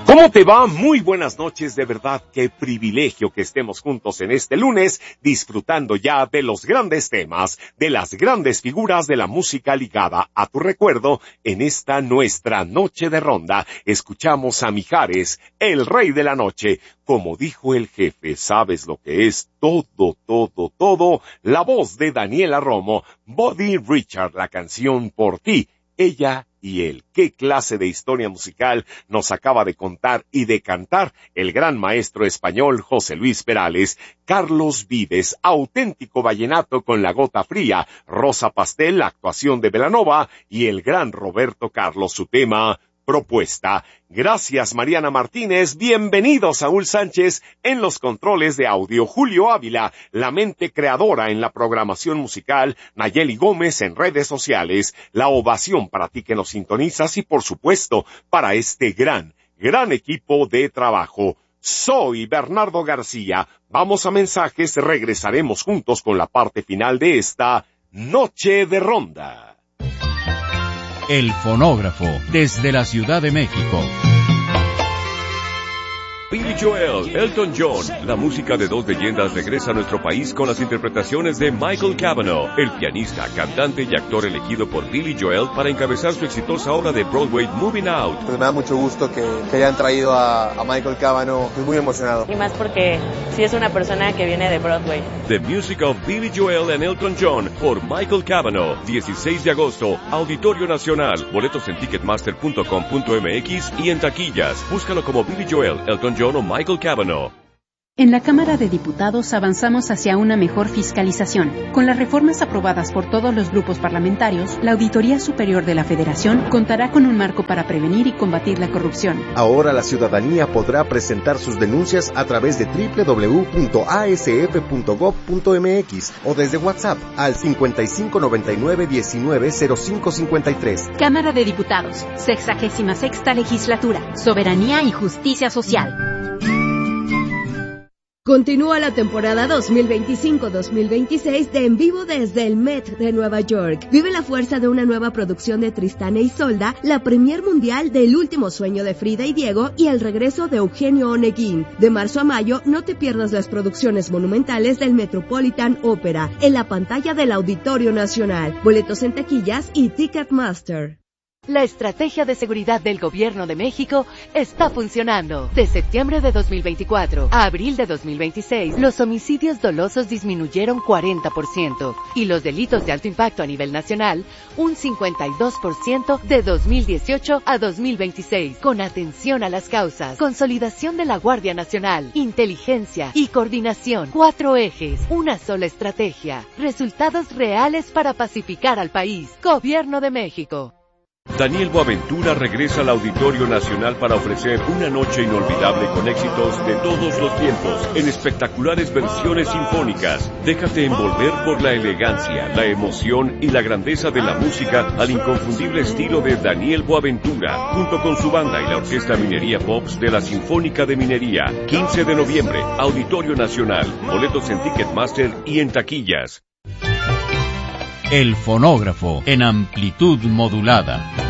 ¿Cómo te va? Muy buenas noches, de verdad, qué privilegio que estemos juntos en este lunes, disfrutando ya de los grandes temas, de las grandes figuras de la música ligada a tu recuerdo en esta nuestra noche de ronda. Escuchamos a Mijares, el rey de la noche. Como dijo el jefe, ¿sabes lo que es? Todo. La voz de Daniela Romo, Buddy Richard, la canción Por Ti, ella y él. ¿Qué clase de historia musical nos acaba de contar y de cantar el gran maestro español José Luis Perales? Carlos Vives, auténtico vallenato con La Gota Fría, Rosa Pastel, la actuación de Belanova y el gran Roberto Carlos, su tema Propuesta. Gracias, Mariana Martínez. Bienvenido, Saúl Sánchez, en los controles de audio. Julio Ávila, la mente creadora en la programación musical. Nayeli Gómez en redes sociales. La ovación para ti que nos sintonizas y, por supuesto, para este gran equipo de trabajo. Soy Bernardo García. Vamos a mensajes. Regresaremos juntos con la parte final de esta Noche de Ronda. El fonógrafo, desde la Ciudad de México. Billy Joel, Elton John, la música de dos leyendas regresa a nuestro país con las interpretaciones de Michael Cavanaugh, el pianista, cantante y actor elegido por Billy Joel para encabezar su exitosa obra de Broadway Moving Out. Pues me da mucho gusto que hayan traído a Michael Cavanaugh, estoy muy emocionado. Y más porque sí es una persona que viene de Broadway. The Music of Billy Joel and Elton John por Michael Cavanaugh, 16 de agosto, Auditorio Nacional, boletos en ticketmaster.com.mx y en taquillas. Búscalo como Billy Joel, Elton John o Michael Cavanaugh. En la Cámara de Diputados avanzamos hacia una mejor fiscalización. Con las reformas aprobadas por todos los grupos parlamentarios, la Auditoría Superior de la Federación contará con un marco para prevenir y combatir la corrupción. Ahora la ciudadanía podrá presentar sus denuncias a través de www.asf.gov.mx o desde WhatsApp al 5599-190553. Cámara de Diputados, 66ª Legislatura, Soberanía y Justicia Social. Continúa la temporada 2025-2026 de En Vivo desde el Met de Nueva York. Vive la fuerza de una nueva producción de Tristán e Isolda, la premier mundial del Último Sueño de Frida y Diego y el regreso de Eugenio Oneguín. De marzo a mayo, no te pierdas las producciones monumentales del Metropolitan Opera en la pantalla del Auditorio Nacional. Boletos en taquillas y Ticketmaster. La estrategia de seguridad del Gobierno de México está funcionando. De septiembre de 2024 a abril de 2026, los homicidios dolosos disminuyeron 40% y los delitos de alto impacto a nivel nacional un 52% de 2018 a 2026. Con atención a las causas, consolidación de la Guardia Nacional, inteligencia y coordinación. 4 ejes, una sola estrategia. Resultados reales para pacificar al país. Gobierno de México. Daniel Boaventura regresa al Auditorio Nacional para ofrecer una noche inolvidable con éxitos de todos los tiempos, en espectaculares versiones sinfónicas. Déjate envolver por la elegancia, la emoción y la grandeza de la música al inconfundible estilo de Daniel Boaventura, junto con su banda y la Orquesta Minería Pops de la Sinfónica de Minería. 15 de noviembre, Auditorio Nacional. Boletos en Ticketmaster y en taquillas. El fonógrafo en amplitud modulada.